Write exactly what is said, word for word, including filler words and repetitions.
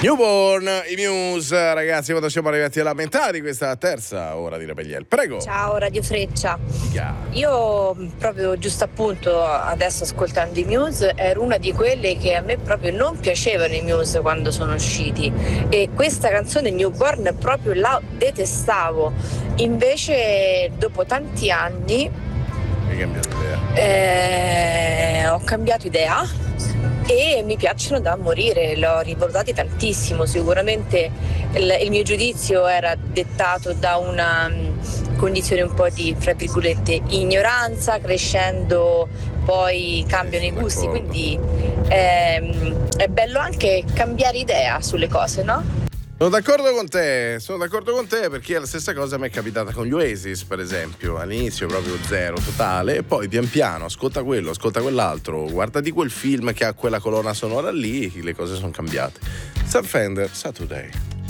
Newborn, i Muse, ragazzi, quando siamo arrivati alla metà di questa terza ora di Rebelliel. Prego. Ciao Radio Freccia. Yeah. Io proprio giusto appunto adesso ascoltando i Muse ero una di quelle che a me proprio non piacevano i Muse quando sono usciti e questa canzone Newborn proprio la detestavo. Invece dopo tanti anni Hai cambiato idea? eh, ho cambiato idea e mi piacciono da morire, l'ho rivalutati tantissimo. Sicuramente il, il mio giudizio era dettato da una um, condizione un po' di, fra virgolette, ignoranza. Crescendo poi cambiano i gusti, quindi ehm, è bello anche cambiare idea sulle cose, no? Sono d'accordo con te, sono d'accordo con te perché la stessa cosa mi è capitata con gli Oasis, per esempio. All'inizio proprio zero totale e poi pian piano ascolta quello, ascolta quell'altro, guardati quel film che ha quella colonna sonora lì, le cose sono cambiate. Sam Fender, Saturday.